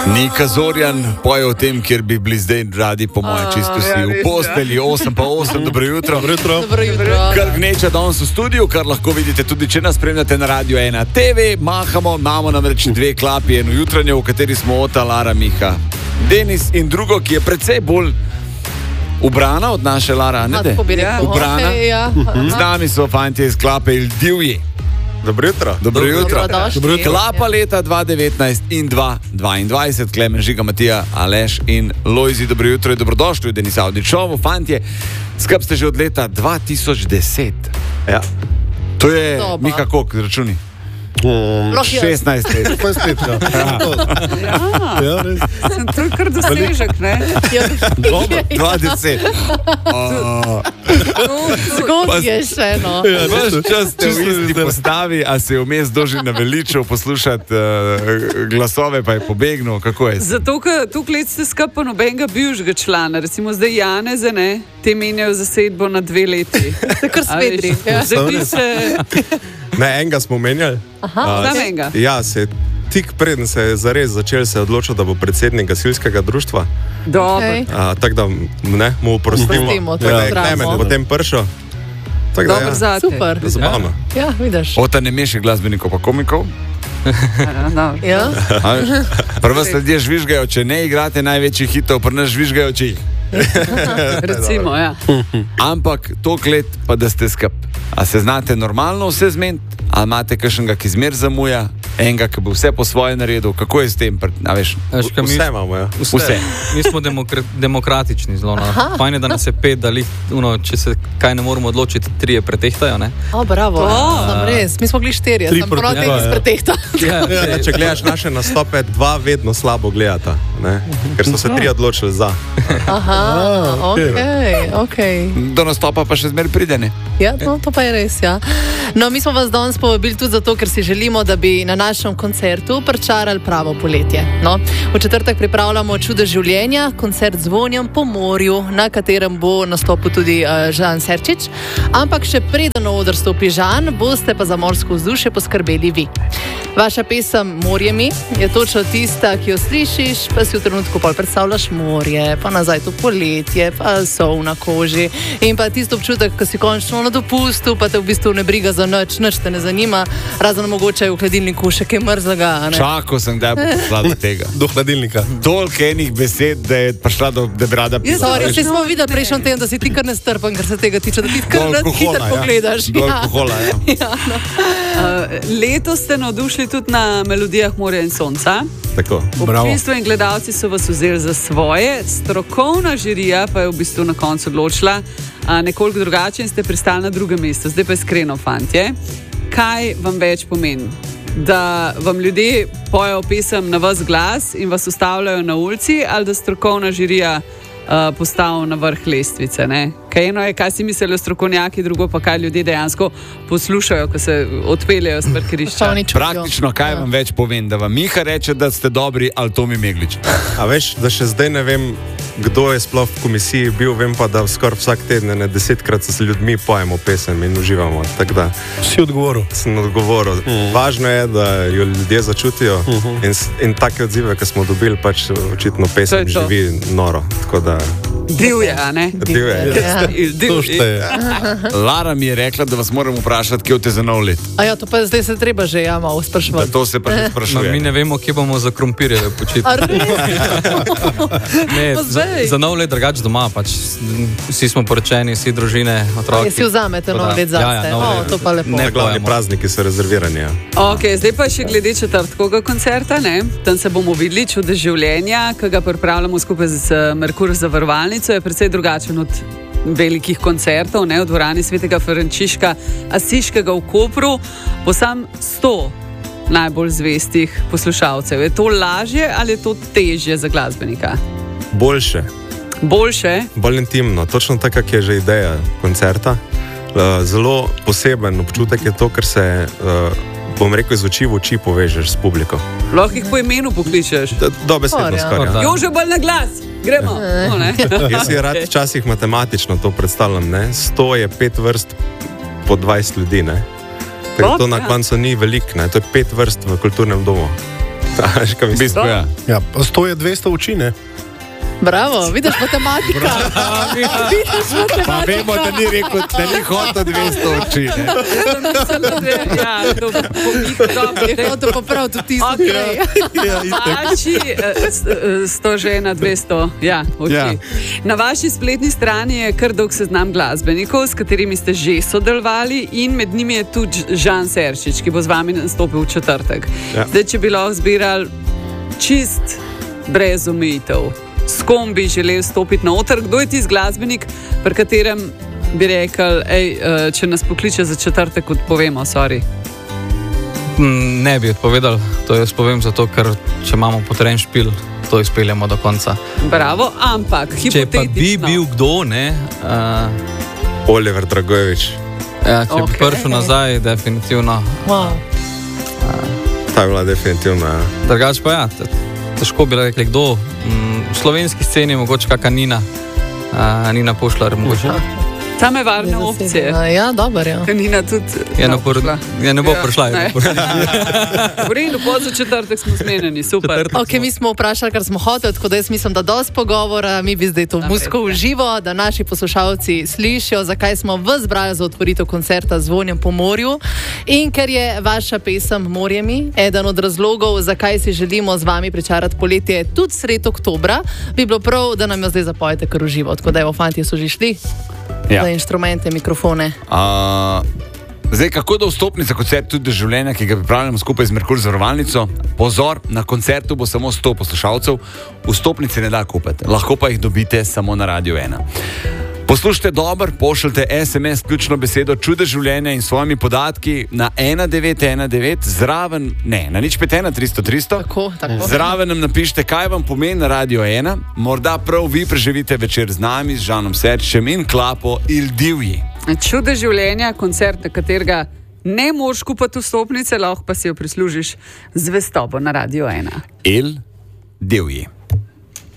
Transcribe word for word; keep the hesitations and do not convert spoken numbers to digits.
Nika Zorjan poje o tem, kjer bi bili zdaj radi, po moje, čisto vsi v postelji, osem pa osem, dobro jutro. Dobro jutro. Dobro jutro. Kar gneča danes v studiu, kar lahko vidite tudi, če nas spremljate na Radio ena T V. Mahamo, imamo namreč dve klapi, eno jutranjo, v kateri smo Ota, Lara, Miha, Denis in drugo, ki je precej bolj ubrana od naše Lara, ne de? Ubrana. Okay, ja. Z nami so fantje iz klape Il Divji. Dobro jutro. Dobro jutro. Dobro jutro. Klapa leta dva tisoč devetnajst in dva tisoč dvaindvajset, Klemen, Žiga, Matija, Aleš in Lojzi. Dobro jutro in dobrodošli v Denis Avdić šovu. Fantje, skup ste že od leta dva tisoč deset. Ja. To je, Doba. Miha, koliko, računi? Um, šestnajst let. šestnajst let, ja. Ja, Ja, res. to je kar dosežek, ne? Dobro, dvajset. Zgodaj je še, no. Ja, Vaš čas ste v čisto isti zdaj. postavi, a se je vmes doži naveličal poslušati uh, glasove, pa je pobegnil, kako je? Zato, ker tukaj let ste skupaj nobenega bivšega člana, recimo zdaj Janeze, ne, te menjajo zasedbo na dve leti. Kar A veš, svedri. Ja. Zdaj bi se... Ne, enega smo menjali. Aha, Samo enega. Ja, se je tik preden se je zares začel, se je odločil, da bo predsednik gasilskega društva. Dobro. Okay. A, tako da, ne, mu oprostimo. Oprostimo, to Tako da je pozdravimo. Klemen potem prišel. Tako da, Dobro ja, zate. Super. zabavno. Ja, vidiš. Ota ne meši glasbenikov pa komikov. Ja, dobro. Ja. A veš? Prva ljudje žvižgajo, če ne igrate največjih hitov, pri nas žvižgajo, če jih. Recimo, ja. Ampak toliko let, pa da ste skup. A se znate normalno vse zmeniti? Ali imate kakšnega, ki zmer zamuja, enega, ki bo vse po svoje naredil? Kako je s tem? A veš, Veš, kaj mi- Vse imamo, ja. vse. Mi smo demokra demokratični zelo. No. Fajn je, da nas je pet, da lih, uno, če se kaj ne moramo odločiti, trije pretehtajo. Ne? O, bravo. To. Sam res. Mi smo bili štirje. Tri Sam proti proti dva, iz ja. pretehta. Ja, Ja, če gledaš naše nastope, dva vedno slabo gledata, ne? Ker so se tri odločili za. Aha, okej. ok, ok. Do nastopa pa še zmer pride, ne? Ja, no, to pa je res, ja. No, mi smo vas danes povabili tudi zato, ker si želimo, da bi na našem koncertu pričarali pravo poletje. No, v četrtek pripravljamo Čudo življenja, koncert z vonjem po morju, na katerem bo nastopil tudi uh, Žan Serčič. Ampak še preden na oder stopi Žan, boste pa za morsko vzdušje poskrbeli vi. Vaša pesem Morje mi je točno tista, ki jo slišiš, pa si v trenutku pol predstavljaš morje, pa nazaj to poletje, pa sol na koži in pa tisto občutek, ko si končno na dopustu, pa te v bistvu ne briga za nič, nič te ne zanima, razen mogoče v hladilniku še kaj mrzlega. a ne? Čakal sem, da je prišla do tega. Do hladilnika. Toliko enih besed, da je prišla do debrada Jaz pisa. Sorry, vse smo videli prejšnji teden, da si ti kar nestrpen, kar se tega tiče, da ti kar Do rad hitro alkohola, ja. pogledaš. Do alkohola, ja. Ja, no. Uh, letos ste navdušili tudi na melodijah Morja in sonca. Tako. Občinstvo in gledalci so vas vzeli za svoje, strokovna žirija pa je v bistvu na koncu odločila a, nekoliko drugače in ste pristali na drugem mestu. Zdaj pa iskreno, fantje, kaj vam več pomeni? Da vam ljudje pojejo pesem na vas glas in vas ustavljajo na ulici, ali da strokovna žirija uh, postavi na vrh lestvice? Ne? Kaj eno je, kaj si mislijo strokovnjaki, drugo pa kaj ljudje dejansko poslušajo, ko se odpeljejo s parkirišča. Oni čutijo. Praktično, kaj Ja. vam več povem, da vam Miha reče, da ste dobri, ali Tomi Meglič? A veš, da še zdaj ne vem, kdo je sploh v komisiji bil, vem pa, da skoraj vsak teden, ne desetkrat s ljudmi pojemo pesem in uživamo. Tako da Si odgovoril. sem odgovoril. Mm. Važno je, da jo ljudje začutijo uh -huh. in, s- in take odzive, ki smo dobili, pač očitno pesem To je to. živi noro. Tako da Divje, a ne? divje. Ja. To šteje. Lara mi je rekla, da vas moram vprašati, kje boste za nov let. A ja, to pa zdaj se treba že ja malo Da spraševati. to se pa še Ma, mi sprašuje. ne vemo, kje bomo za krompirje počitili. A res? Ne, Pa za, zdaj? za nov let drugače doma. Pač, vsi smo poročeni, vsi družine, otroci. Si vzamete Tako nov da, let ja, zase. ja, nov O, let. to pa lepo. Ne Glavni pojemo. prazniki so rezervirani. Ja. Okay, zdaj pa še glede četrtkovega koncerta. Ne? Tam se bomo videli, Čudo življenja, ki ga pripravljamo skupaj z eh, Merkur zavarovalnico. Je precej drugačen od velikih koncertov, ne? V dvorani Svetega Frančiška Asiškega v Kopru. Bo sam sto najbolj zvestih poslušalcev. Je to lažje ali je to težje za glasbenika? Boljše, Boljše? bolj intimno, točno tako, kak je že ideja koncerta. Uh, zelo poseben občutek je to, ker se, uh, bom rekel, iz oči v oči povežeš s publiko. Lahko jih po imenu pokličeš. D- Dobesedno Skoraj, ja. skoraj. Ja. Jože, bolj na glas, gremo. No, ne? Jaz si rad včasih matematično to predstavljam. Ne? sto je pet vrst po dvajset ljudi. Ne? Ker Bog, to na ja. koncu ni veliko, to je pet vrst v kulturnem domu. V bistvu, ja. Ja, sto je dvesto oči, ne? Bravo, vidiš matematika. Vidiš matematika. Pa vemo, da ni rekel, da ni hotel dvesto oči. Ne? Ja, to pomih, dobro. Je hotel popraviti tisto, Okej. prej. Vaši eh, sto žena dvesto, ja, oči. Ja. Na vaši spletni strani je kar dolg seznam glasbenikov, s katerimi ste že sodelovali, in med njimi je tudi Žan Serčič, ki bo z vami nastopil v četrtek. Ja. Zdaj, če bi lahko zbiral čist brez omejitev, s kom bi želel stopiti na oder, kdo je tisti glasbenik, pri katerem bi rekel, ej, eh, če nas pokliče za četrtek, odpovemo, sorry. Mm, Ne bi odpovedal, to jaz povem zato, ker če imamo potreben špil, to izpeljemo do konca. Bravo, ampak Če pa hipotetično. bi bil kdo, ne, uh, Oliver Dragojevič. ja, če bi Okej. prišel nazaj, definitivno. Wow. Ta je bila definitivno. Ja. Drugač pa ja, te- težko bi rekli kdo. Mm, V slovenski sceni mogoče kakšna Nina, uh, Nina Pušlar, mogoče. Tam je varne opcije. Ja, dobro, ja. Nina tudi Je no, na por- prišla. je ne bo Ja, prišla, je ne. ne bo prišla. V redu, po za četrtek smo zmenjeni, super. Ok, mi smo vprašali, kar smo hoteli, tako da jaz mislim, da dosti pogovora, mi bi zdaj to Naprej, musko ja. uživo, da naši poslušalci slišijo, zakaj smo vas zbrali za otvoritev koncerta Zvonjem po morju. In ker je vaša pesem Morje mi eden od razlogov, zakaj si želimo z vami pričarati poletje tudi sred oktobra, bi bilo prav, da nam jo zdaj zapojete kar uživo. Tako da evo, fantje so že šli Ja. za inštrumente, mikrofone. A, zdaj, kako do vstopnice koncert tudi doživljenja, ki ga pripravljamo skupaj z Merkur zavarovalnico? Pozor, na koncertu bo samo sto poslušalcev, vstopnice ne da kupiti, lahko pa jih dobite samo na Radio ena. Poslušajte dobro, pošljite es em es ključno besedo Čude življenja in svojimi podatki na ena devet ena devet, zraven, ne, na nič pet ena tristo tristo. Tako, tako. Zraven nam napišite, kaj vam pomeni Radio ena, morda prav vi preživite večer z nami, z Žanom Serčičem in Klapo Il Divji. Čude življenja, koncert, na katerega ne moš kupiti vstopnice, lahko pa si jo prislužiš z zvestobo na Radio ena. Il Divji.